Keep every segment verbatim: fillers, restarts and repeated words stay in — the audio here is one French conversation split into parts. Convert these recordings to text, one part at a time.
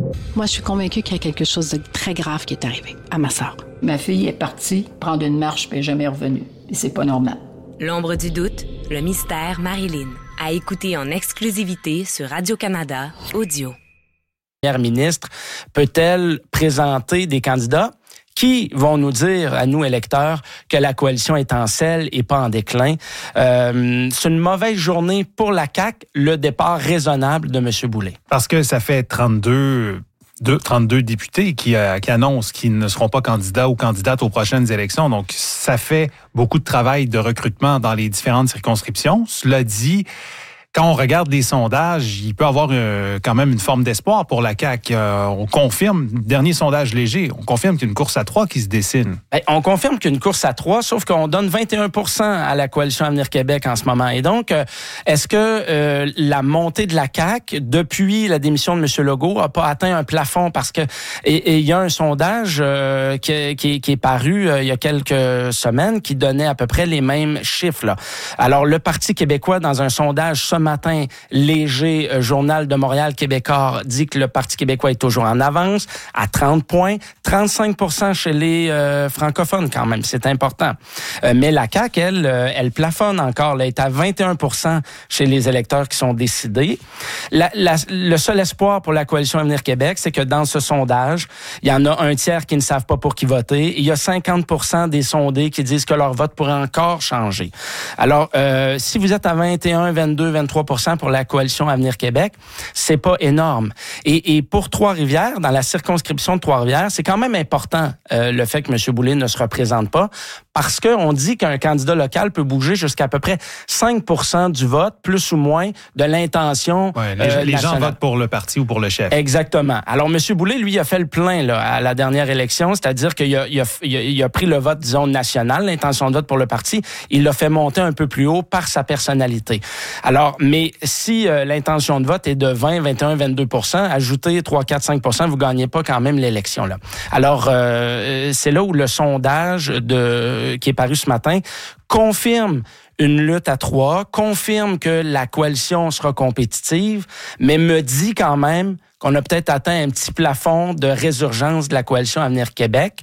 Moi, je suis convaincue qu'il y a quelque chose de très grave qui est arrivé à ma sœur. Ma fille est partie prendre une marche puis elle n'est jamais revenue. Et c'est pas normal. L'ombre du doute, le mystère Marilyn. À écouter en exclusivité sur Radio-Canada Audio. La première ministre peut-elle présenter des candidats qui vont nous dire, à nous électeurs, que la coalition est en selle et pas en déclin? Euh, c'est une mauvaise journée pour la C A Q, le départ raisonnable de M. Boulay. Parce que ça fait trente-deux... De trente-deux députés qui, euh, qui annoncent qu'ils ne seront pas candidats ou candidates aux prochaines élections. Donc, ça fait beaucoup de travail de recrutement dans les différentes circonscriptions. Cela dit, quand on regarde les sondages, il peut y avoir euh, quand même une forme d'espoir pour la C A Q. Euh, on confirme, dernier sondage léger, on confirme qu'il y a une course à trois qui se dessine. Bien, on confirme qu'il y a une course à trois, sauf qu'on donne vingt et un pour cent à la Coalition Avenir Québec en ce moment. Et donc, euh, est-ce que euh, la montée de la C A Q, depuis la démission de M. Legault, n'a pas atteint un plafond? Parce que et il y a un sondage euh, qui, qui, qui est paru euh, il y a quelques semaines qui donnait à peu près les mêmes chiffres, là. Alors, le Parti québécois, dans un sondage ce matin, léger, euh, Journal de Montréal Québécois, dit que le Parti québécois est toujours en avance, à trente points, trente-cinq pour cent chez les euh, francophones quand même, c'est important. Euh, mais la C A Q, elle, euh, elle plafonne encore, elle est à vingt et un pour cent chez les électeurs qui sont décidés. La, la, le seul espoir pour la Coalition Avenir Québec, c'est que dans ce sondage, il y en a un tiers qui ne savent pas pour qui voter, et il y a cinquante pour cent des sondés qui disent que leur vote pourrait encore changer. Alors, euh, si vous êtes à vingt et un, vingt-deux, vingt-trois pour cent pour la Coalition Avenir Québec, c'est pas énorme. Et, et pour Trois-Rivières, dans la circonscription de Trois-Rivières, c'est quand même important euh, le fait que M. Boulay ne se représente pas, parce qu'on dit qu'un candidat local peut bouger jusqu'à à peu près cinq pour cent du vote, plus ou moins, de l'intention ouais, les, euh, les gens votent pour le parti ou pour le chef. Exactement. Alors, M. Boulay, lui, a fait le plein là, à la dernière élection, c'est-à-dire qu'il a, il a, il a, il a pris le vote, disons, national, l'intention de vote pour le parti, il l'a fait monter un peu plus haut par sa personnalité. Alors, mais si euh, l'intention de vote est de vingt, vingt et un, vingt-deux pour cent, ajoutez trois, quatre, cinq pour cent, vous gagnez pas quand même l'élection, là. Alors, euh, c'est là où le sondage de, qui est paru ce matin confirme une lutte à trois, confirme que la coalition sera compétitive, mais me dit quand même qu'on a peut-être atteint un petit plafond de résurgence de la Coalition Avenir Québec.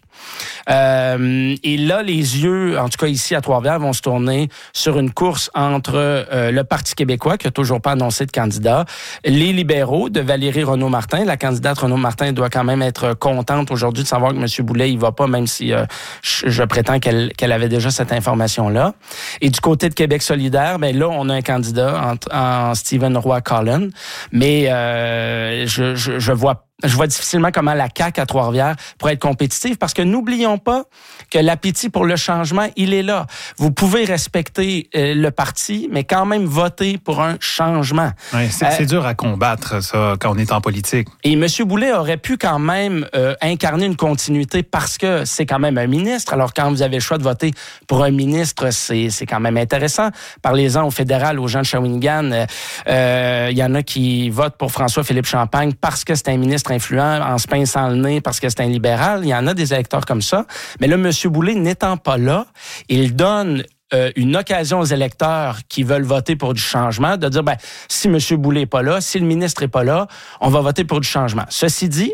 Euh, et là, les yeux, en tout cas ici à Trois-Rivières, vont se tourner sur une course entre euh, le Parti québécois, qui n'a toujours pas annoncé de candidat, les libéraux de Valérie Renaud-Martin. La candidate Renaud-Martin doit quand même être contente aujourd'hui de savoir que M. Boulay il va pas, même si euh, je, je prétends qu'elle, qu'elle avait déjà cette information-là. Et du côté de Québec solidaire, ben là, on a un candidat en, en Stephen Roy-Collin, mais euh, je, je, je vois Je vois difficilement comment la C A Q à Trois-Rivières pourrait être compétitive, parce que n'oublions pas que l'appétit pour le changement, il est là. Vous pouvez respecter euh, le parti, mais quand même voter pour un changement. Ouais, c'est, euh, c'est dur à combattre, ça, quand on est en politique. Et M. Boulay aurait pu quand même euh, incarner une continuité, parce que c'est quand même un ministre. Alors, quand vous avez le choix de voter pour un ministre, c'est, c'est quand même intéressant. Parlez-en au fédéral, aux gens de Shawinigan. Il euh, y en a qui votent pour François-Philippe Champagne parce que c'est un ministre influent, en se pinçant le nez parce que c'est un libéral. Il y en a des électeurs comme ça. Mais là, M. Boulay n'étant pas là, il donne euh, une occasion aux électeurs qui veulent voter pour du changement de dire, ben, si M. Boulay n'est pas là, si le ministre n'est pas là, on va voter pour du changement. Ceci dit,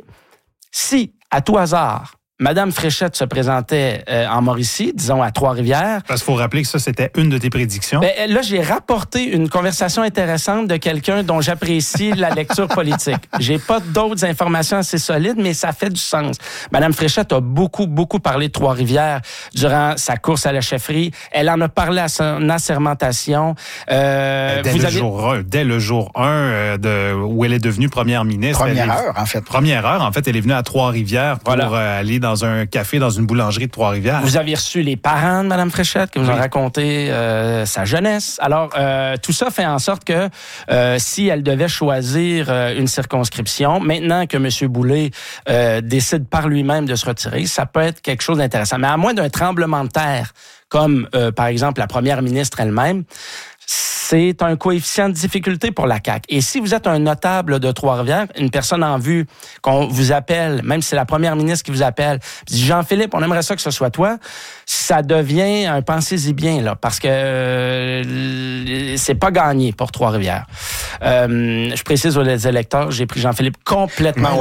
si, à tout hasard, Mme Fréchette se présentait euh, en Mauricie, disons à Trois-Rivières. Parce qu'il faut rappeler que ça, c'était une de tes prédictions. Ben, là, j'ai rapporté une conversation intéressante de quelqu'un dont j'apprécie la lecture politique. J'ai pas d'autres informations assez solides, mais ça fait du sens. Mme Fréchette a beaucoup, beaucoup parlé de Trois-Rivières durant sa course à la chefferie. Elle en a parlé à son assermentation. Euh, dès, vous le avez... jour un, dès le jour un, euh, de, où elle est devenue première ministre. Première est... heure, en fait. Première heure, en fait, elle est venue à Trois-Rivières pour voilà. euh, aller dans un café, dans une boulangerie de Trois-Rivières. Vous avez reçu les parents de Mme Fréchette qui vous oui. ont raconté euh, sa jeunesse. Alors, euh, tout ça fait en sorte que euh, si elle devait choisir euh, une circonscription, maintenant que M. Boulay euh, décide par lui-même de se retirer, ça peut être quelque chose d'intéressant. Mais à moins d'un tremblement de terre, comme euh, par exemple la première ministre elle-même, c'est un coefficient de difficulté pour la C A Q. Et si vous êtes un notable de Trois-Rivières, une personne en vue, qu'on vous appelle, même si c'est la première ministre qui vous appelle, dit Jean-Philippe, on aimerait ça que ce soit toi, ça devient un pensez-y bien, là, parce que euh, c'est pas gagné pour Trois-Rivières. Euh, je précise aux électeurs, j'ai pris Jean-Philippe complètement